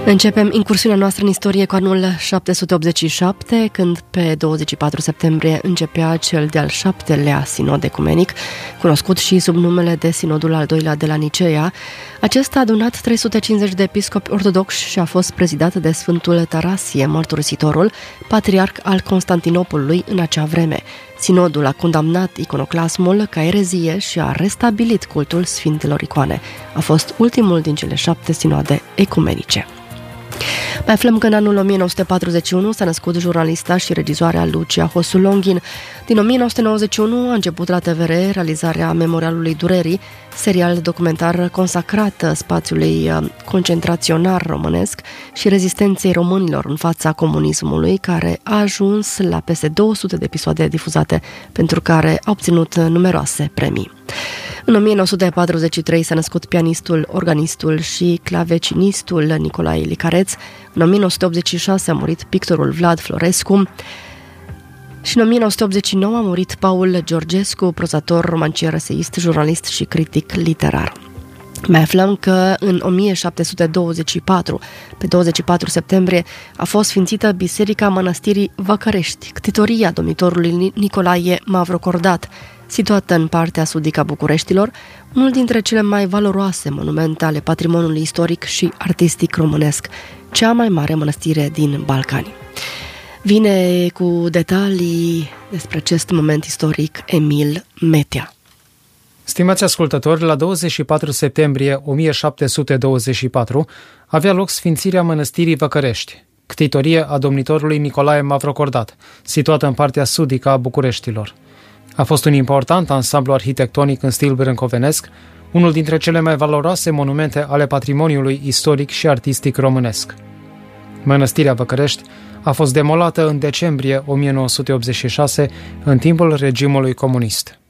Începem incursiunea noastră în istorie cu anul 787, când pe 24 septembrie începea cel de-al 7-lea sinod ecumenic, cunoscut și sub numele de Sinodul al II-lea de la Niceea. Acesta a adunat 350 de episcopi ortodoxi și a fost prezidat de Sfântul Tarasie, Mărturisitorul, patriarh al Constantinopolului în acea vreme. Sinodul a condamnat iconoclasmul ca erezie și a restabilit cultul Sfintelor Icoane. A fost ultimul din cele 7 sinoade ecumenice. Mai aflăm că în anul 1941 s-a născut jurnalista și regizoarea Lucia Hosu Longin. Din 1991 a început la TVR realizarea Memorialului Durerii, serial documentar consacrat spațiului concentraționar românesc și rezistenței românilor în fața comunismului, care a ajuns la peste 200 de episoade difuzate, pentru care a obținut numeroase premii. În 1943 s-a născut pianistul, organistul și clavecinistul Nicolae Licareț. În 1986 a murit pictorul Vlad Florescu și în 1989 a murit Paul Georgescu, prozator, romancier, eseist, jurnalist și critic literar. Mai aflăm că în 1724, pe 24 septembrie, a fost sfințită Biserica Mănăstirii Văcărești, ctitoria domnitorului Nicolae Mavrocordat, situată în partea sudică a Bucureștilor, unul dintre cele mai valoroase monumente ale patrimoniului istoric și artistic românesc, cea mai mare mănăstire din Balcani. Vine cu detalii despre acest moment istoric Emil Metea. Stimați ascultători, la 24 septembrie 1724 avea loc sfințirea Mănăstirii Văcărești, ctitorie a domnitorului Nicolae Mavrocordat, situată în partea sudică a Bucureștilor. A fost un important ansamblu arhitectonic în stil brâncovenesc, unul dintre cele mai valoroase monumente ale patrimoniului istoric și artistic românesc. Mănăstirea Văcărești a fost demolată în decembrie 1986, în timpul regimului comunist.